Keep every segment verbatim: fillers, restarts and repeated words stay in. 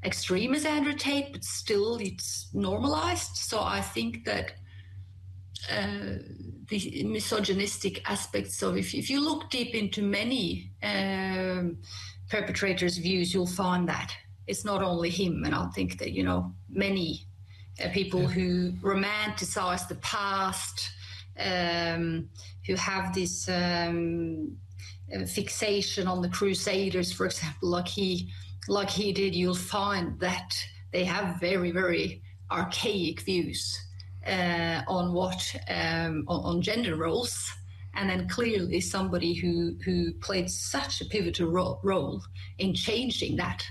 extreme as Andrew Tate, but still it's normalized. So I think that uh, the misogynistic aspects of, if, if you look deep into many um, perpetrators' views, you'll find that it's not only him. And I think that, you know, many uh, people who romanticize the past, um, who have this um, fixation on the Crusaders, for example, like he like he did, you'll find that they have very, very archaic views uh, on what um, on, on gender roles. And then clearly somebody who, who played such a pivotal ro- role in changing that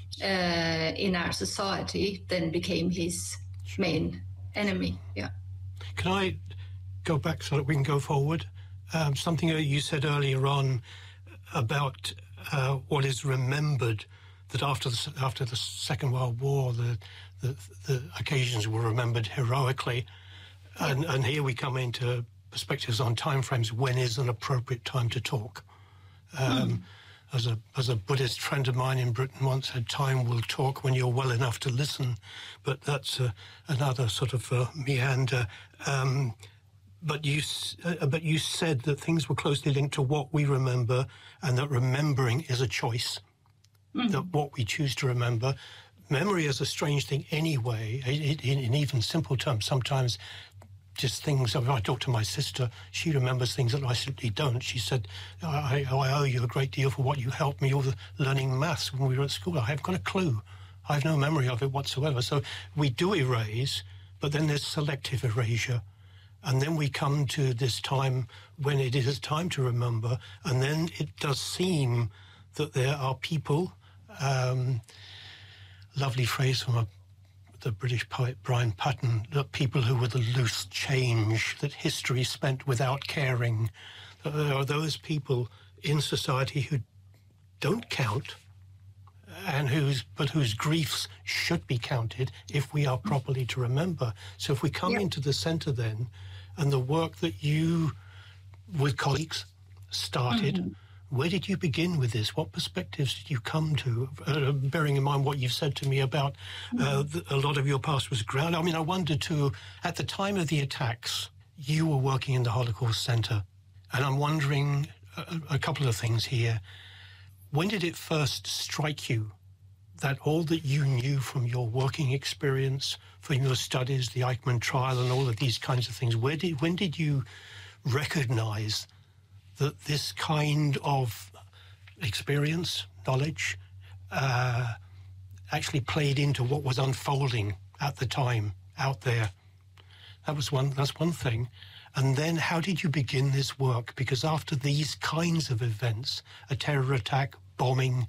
uh, in our society then became his main enemy. Yeah. Can I go back so that we can go forward? Um, something that you said earlier on about uh, what is remembered, that after the, after the Second World War, the, the, the occasions were remembered heroically. And, yeah. and here we come into perspectives on timeframes. When is an appropriate time to talk? Um, mm. As a as a Buddhist friend of mine in Britain once said, time will talk when you're well enough to listen. But that's uh, another sort of uh, meander. Um, but you uh, but you said that things were closely linked to what we remember, and that remembering is a choice. Mm. That what we choose to remember. Memory is a strange thing anyway. It, it, in even simple terms, sometimes just things. I talk to my sister. She remembers things that I simply don't. She said, I, I owe you a great deal for what you helped me with learning maths when we were at school. I haven't got a clue. I have no memory of it whatsoever. So we do erase, but then there's selective erasure. And then we come to this time when it is time to remember. And then it does seem that there are people, um, lovely phrase from a the British poet Brian Patton, that people who were the loose change that history spent without caring. There are those people in society who don't count, and whose but whose griefs should be counted if we are properly to remember. So if we come yep. into the centre then, and the work that you, with colleagues, started, mm-hmm. where did you begin with this? What perspectives did you come to, uh, bearing in mind what you've said to me about uh, the, a lot of your past was ground? I mean, I wondered too, at the time of the attacks, you were working in the Holocaust Centre, and I'm wondering a, a couple of things here. When did it first strike you that all that you knew from your working experience, from your studies, the Eichmann trial and all of these kinds of things, where did, when did you recognise that this kind of experience, knowledge, uh, actually played into what was unfolding at the time out there? That was one, that's one thing. And then how did you begin this work? Because after these kinds of events, a terror attack, bombing,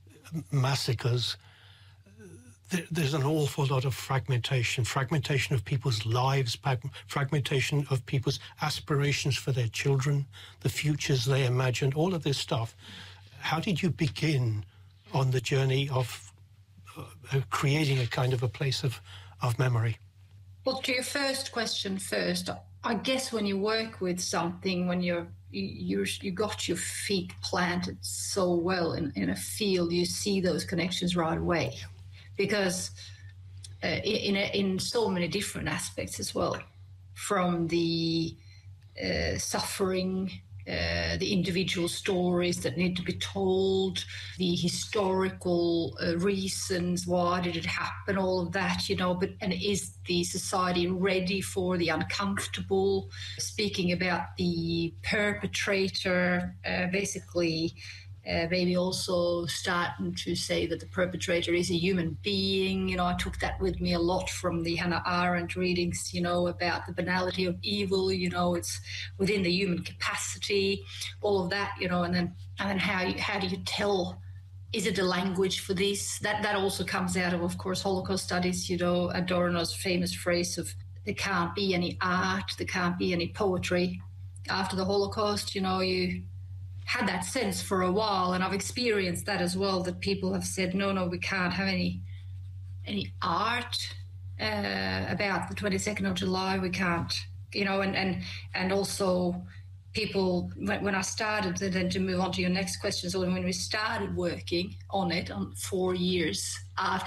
massacres, there, there's an awful lot of fragmentation, fragmentation of people's lives, fragmentation of people's aspirations for their children, the futures they imagined, all of this stuff. How did you begin on the journey of uh, creating a kind of a place of, of memory? Well, to your first question first, I guess when you work with something, when you're you you got your feet planted so well in, in a field, you see those connections right away, because uh, in a, in so many different aspects as well, from the uh, suffering, uh, the individual stories that need to be told, the historical uh, reasons, why did it happen, all of that, you know, but and is the society ready for the uncomfortable? Speaking about the perpetrator, uh, basically uh, maybe also starting to say that the perpetrator is a human being. You know, I took that with me a lot from the Hannah Arendt readings, you know, about the banality of evil, you know, it's within the human capacity, all of that, you know, and then and then how, you, how do you tell, is it a language for this? That that also comes out of, of course, Holocaust studies, you know, Adorno's famous phrase of there can't be any art, there can't be any poetry after the Holocaust. You know, you had that sense for a while, and I've experienced that as well, that people have said, no, no, we can't have any any art uh, about the twenty-second of July, we can't, you know, and, and, and also people, when, when I started, and then to move on to your next question, so when we started working on it on four years after